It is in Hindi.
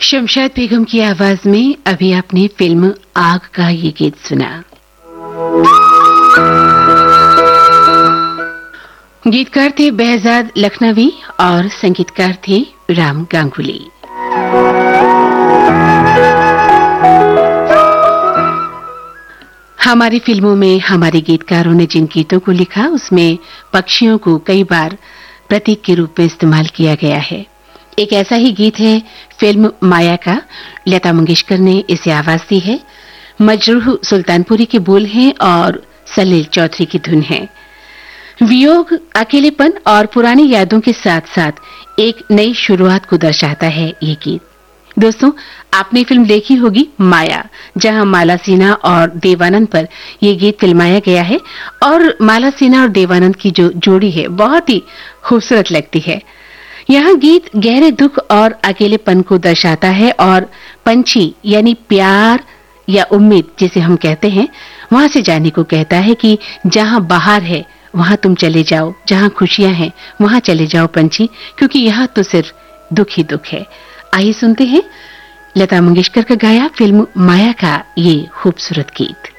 शमशाद बेगम की आवाज में अभी आपने फिल्म आग का ये गीत सुना। गीतकार थे बेहजाद लखनवी और संगीतकार थे राम गांगुली। हमारी फिल्मों में हमारे गीतकारों ने जिन गीतों को लिखा उसमें पक्षियों को कई बार प्रतीक के रूप में इस्तेमाल किया गया है। एक ऐसा ही गीत है फिल्म माया का। लता मंगेशकर ने इसे आवाज दी है। मजरूह सुल्तानपुरी के बोल हैं और सलील चौधरी की धुन है। वियोग, अकेलेपन और पुरानी यादों के साथ साथ एक नई शुरुआत को दर्शाता है ये गीत। दोस्तों, आपने फिल्म देखी होगी माया, जहां माला सिन्हा और देवानंद पर यह गीत फिल्माया गया है और माला सिन्हा और देवानंद की जो जोड़ी है बहुत ही खूबसूरत लगती है। यह गीत गहरे दुख और अकेलेपन को दर्शाता है और पंछी यानी प्यार या उम्मीद जिसे हम कहते हैं वहां से जाने को कहता है कि जहां बाहर है वहां तुम चले जाओ, जहां खुशियां हैं वहां चले जाओ पंछी, क्योंकि यहां तो सिर्फ दुख ही दुख है। आइए सुनते हैं लता मंगेशकर का गाया फिल्म माया का ये खूबसूरत गीत।